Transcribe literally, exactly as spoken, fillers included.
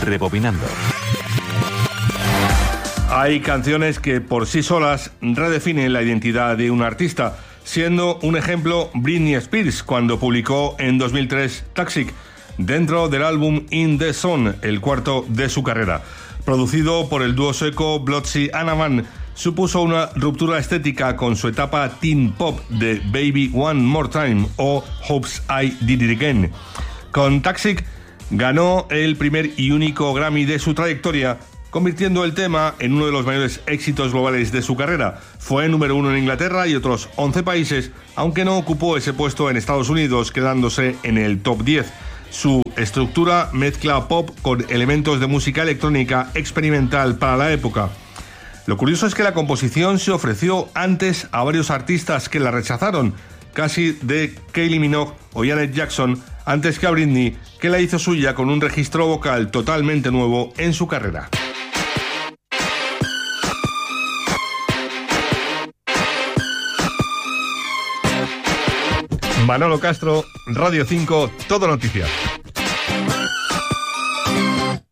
Rebobinando. Hay canciones que por sí solas redefinen la identidad de un artista, siendo un ejemplo Britney Spears cuando publicó en dos mil tres Toxic, dentro del álbum In The Zone, el cuarto de su carrera. Producido por el dúo sueco Bloodzy Anaman, supuso una ruptura estética con su etapa teen pop de Baby One More Time o Hopes I Did It Again. Con Toxic ganó el primer y único Grammy de su trayectoria, convirtiendo el tema en uno de los mayores éxitos globales de su carrera. Fue número uno en Inglaterra y otros once países, aunque no ocupó ese puesto en Estados Unidos, quedándose en el top diez. Su estructura mezcla pop con elementos de música electrónica experimental para la época. Lo curioso es que la composición se ofreció antes a varios artistas que la rechazaron, casi de Kylie Minogue o Janet Jackson, antes que a Britney, que la hizo suya con un registro vocal totalmente nuevo en su carrera. Manolo Castro, Radio cinco, Todo Noticias.